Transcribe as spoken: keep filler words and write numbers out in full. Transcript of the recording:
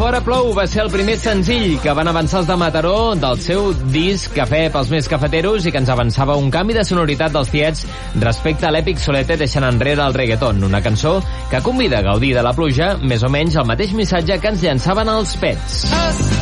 Fora plou va ser el primer senzill que van avançar els de Mataró del seu disc Cafè pels més cafeteros i que ens avançava un canvi de sonoritat dels tiets respecte a l'èpic Solete deixant enrere el reggaeton, una cançó que convida a gaudir de la pluja, més o menys el mateix missatge que ens llançaven els Pets.